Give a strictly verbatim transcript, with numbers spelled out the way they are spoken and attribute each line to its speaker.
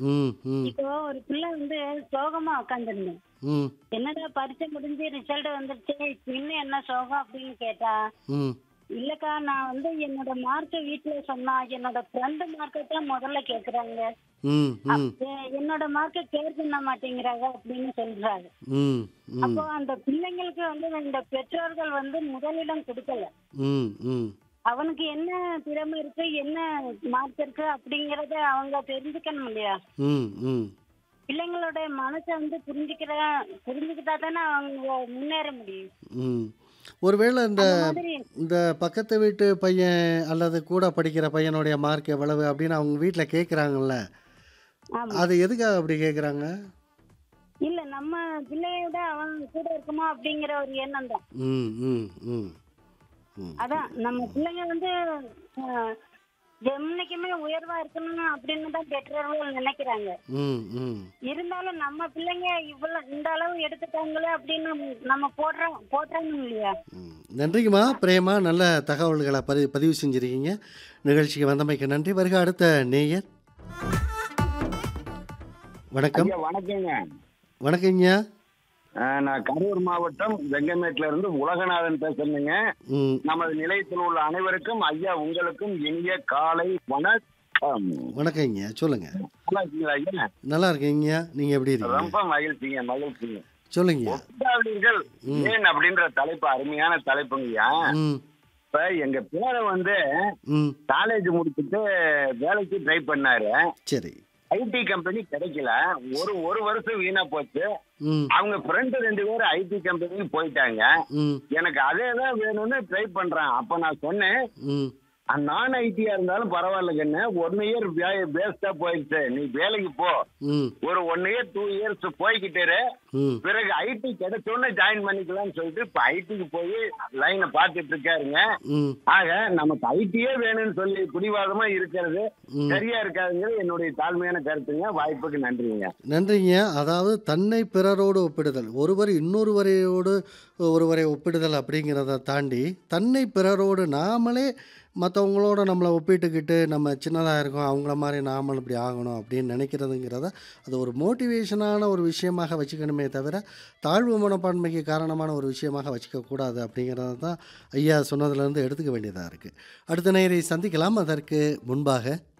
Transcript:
Speaker 1: ம், ம்,
Speaker 2: இப்போ ஒரு பிள்ளை வந்து சோகமா உட்காந்துருந்தேன்.
Speaker 1: ம்,
Speaker 2: என்னடா பரீட்சை முடிஞ்சு ரிசல்ட் வந்துருச்சு, இன்னும் என்ன சோகம் அப்படின்னு கேட்டா,
Speaker 1: ம்,
Speaker 2: இல்லக்கா நான் வந்து என்னோட மார்க்கை வீட்டுல சொன்னா என்னோட ஃப்ரெண்டு மார்க்கை தான் முதல்ல கேக்குறாங்க.
Speaker 1: ம், ம்,
Speaker 2: அப்ப என்னோட மார்க்கை கேர் பண்ண மாட்டேங்கிறாங்க அப்படின்னு சொல்றாங்க.
Speaker 1: ம், ம்,
Speaker 2: அப்போ அந்த பிள்ளைங்களுக்கு வந்து இந்த பெற்றோர்கள் வந்து முதலிடம் கொடுக்கல.
Speaker 1: ம், ம்,
Speaker 2: அவனுக்கு என்ன திறமை இருக்கு, என்ன மார்க் இருக்கு அப்படிங்கறத அவங்க தெரிஞ்சுக்கணும் இல்லையா?
Speaker 1: ம், ம்,
Speaker 2: பிள்ளைங்களோட மனசை வந்து புரிஞ்சுக்கிற புரிஞ்சுக்கிட்டா தானே அவங்க முன்னேற முடியும்.
Speaker 1: ம். ஒருவேளை இந்த
Speaker 2: அந்த மாதிரி.
Speaker 1: இந்த பக்கத்து வீட்டு பையன் அல்லது கூட படிக்கிற பையனுடைய மார்க் எவ்வளவு அப்படின்னு அவங்க வீட்ல கேட்குறாங்கல்ல,
Speaker 2: ஆமா.
Speaker 1: அது எதுக்காக அப்படி கேட்குறாங்க?
Speaker 2: இல்ல நம்ம பிள்ளையோட அவன் கூட இருக்குமா அப்படிங்கிற ஒரு எண்ணம் தான்.
Speaker 1: ம், ம், ம், ம்,
Speaker 2: அதான் நம்ம பிள்ளைங்க வந்து அஹ், என்னைக்குமே உயர்வா இருக்கணும் அப்படின்னு தான் பெற்றோர்கள் நினைக்கிறாங்க.
Speaker 1: ம், ம்.
Speaker 2: இருந்தாலும் நம்ம பிள்ளைங்க இவ்வளவு இந்த அளவு எடுத்துட்டாங்களே அப்படின்னு நம்ம போடுறோம் போடுறோம் இல்லையா?
Speaker 1: ம். நன்றிங்கம்மா பிரேமா, நல்ல தகவல்களை பதி பதிவு செஞ்சுருக்கீங்க. நிகழ்ச்சிக்கு வந்தமைக்கு நன்றி. வருக அடுத்த நேயர். வணக்கம்.
Speaker 3: ஐயா வணக்கங்க.
Speaker 1: வணக்கங்கய்யா.
Speaker 3: அஹ் நான் கரூர் மாவட்டம் வெங்கமேட்ல இருந்து உலகநாதன் பேசுறேங்க.
Speaker 1: ம்.
Speaker 3: நமது நிலையத்தில் உள்ள அனைவருக்கும் ஐயா உங்களுக்கும் இனிய காலை வணக்கம்.
Speaker 1: வணக்கங்கய்யா, சொல்லுங்க.
Speaker 3: நல்லா இருக்கீங்களா ஐயா?
Speaker 1: நல்லா இருக்கீங்கய்யா, நீங்கள் எப்படி இருக்கீங்க?
Speaker 3: ரொம்ப மகிழ்ச்சிங்க மகிழ்ச்சிங்க.
Speaker 1: சொல்லுங்கய்யா.
Speaker 3: ஒட்டாளர்கள்
Speaker 1: ம்.
Speaker 3: ஏன் அப்படின்ற தலைப்பு அருமையான தலைப்புங்கய்யா.
Speaker 1: ம்,
Speaker 3: இப்ப எங்க பேரை வந்து
Speaker 1: ம்.
Speaker 3: காலேஜ் முடிச்சுட்டு வேலைக்கு ட்ரை பண்ணாரு.
Speaker 1: சரி.
Speaker 3: ஐடி கம்பெனி கிடைக்கல. ஒரு ஒரு வருஷம் வீணா போச்சு.
Speaker 1: ம்,
Speaker 3: அவங்க ஃப்ரெண்டு ரெண்டு பேரும் ஐடி கம்பெனிக்கு போயிட்டாங்க.
Speaker 1: ம்,
Speaker 3: எனக்கு அதே தான் வேணும்னு ட்ரை பண்றேன். அப்ப நான் சொன்னேன்,
Speaker 1: ம்,
Speaker 3: நான் ஐடியா இருந்தாலும் பரவாயில்ல கண்ணு, ஒன் இயர் வேஸ்டா போயிடுச்சு, நீ வேலைக்கு போ,
Speaker 1: ம்,
Speaker 3: ஒரு ஒன் இயர் டூ இயர்ஸ் போய்கிட்டே இரு.
Speaker 1: ம்,
Speaker 3: பிறகு ஐடி கிடைச்சோன்னு ஜாயின் பண்ணிக்கலாம்னு சொல்லிட்டு இப்ப ஐடிக்கு போய் லைனை பார்த்துட்டு இருக்காருங்க.
Speaker 1: ம்,
Speaker 3: ஆக நமக்கு ஐடியே வேணும்னு சொல்லி பிடிவாதமா இருக்கிறது
Speaker 1: ம்.
Speaker 3: சரியா இருக்காதுங்கிறது என்னுடைய தாழ்மையான கருத்துங்க. வாய்ப்புக்கு நன்றிங்க.
Speaker 1: நன்றிங்க. அதாவது தன்னை பிறரோடு ஒப்பிடுதல், ஒருவர் இன்னொருவரையோடு ஒருவரை ஒப்பிடுதல் அப்படிங்கிறத தாண்டி தன்னை பிறரோடு நாமளே மற்றவங்களோட நம்மளை ஒப்பிட்டுக்கிட்டு நம்ம சின்னதாக இருக்கோம், அவங்கள மாதிரி நாமளும் இப்படி ஆகணும் அப்படின்னு நினைக்கிறதுங்கிறத அது ஒரு மோட்டிவேஷனான ஒரு விஷயமாக வச்சுக்கணுமே தவிர தாழ்வு மனப்பான்மைக்கு காரணமான ஒரு விஷயமாக வச்சுக்கக்கூடாது அப்படிங்கிறத தான் ஐயா சொன்னதுலேருந்து எடுத்துக்க வேண்டியதாக இருக்குது. அடுத்த நேயரை சந்திக்கலாம். அதற்கு முன்பாக